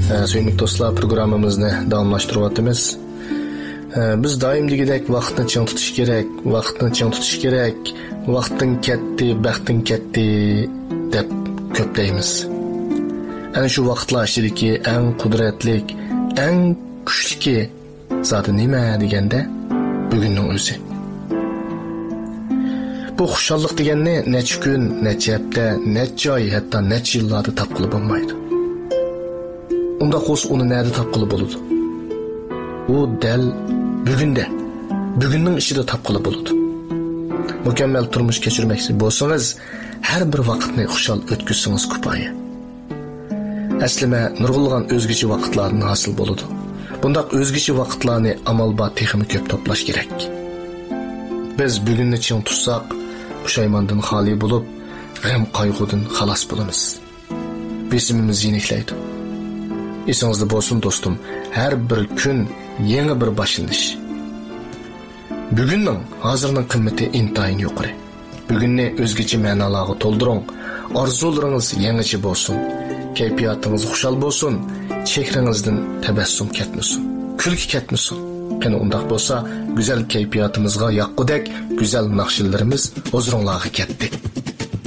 Suyumli dostlar, programmamizni davomlashtiryapmiz. Biz doim degidek vaqtni chang tutish kerak, vaqtning ketdi, baxting ketdi deb ko'p deymiz. Ana shu vaqtlar ichidagi eng qudratli, eng kuchli zoti nima deganda bugunning o'zi. Bu xushallik deganni necha kun, necha hafta, necha oy, hatto necha yillarda topqilib bo'lmaydi. Unda qo's uni nerede topqilib bo'ladi? U dal bugunning ishida topqilib bo'ladi. Mukammal turmush kechirmoqchi bo'lsangiz, har bir vaqtni xushal o'tkazsangiz kifoya. Aslida nurg'ulg'an o'zgacha vaqtlardan hosil bo'ladi. Bundaq o'zgacha vaqtlarni amal bor texmi ko'p to'plash kerak. Biz bugunni ching tutsak, pushaymondan xoli bo'lib, g'am qayg'udan xalos bo'lamiz. Besimimiz yeniklaydi. Esingizda bo'lsin do'stim, har bir kun yangi bir boshlanish. Bugunning, hozirning qimmati intayin yuqori. Bugunni o'zgacha ma'nolarga to'ldiring. Orzularingiz yangicha bo'lsin. Kayfiyatingiz xushal bo'lsin. Chehringizdan tabassum ketmasin. Kulki ketmasin. Qani undaq bo'lsa, go'zal kayfiyatimizga yoqqudek go'zal naqshlarimiz huzuringizga ketdi.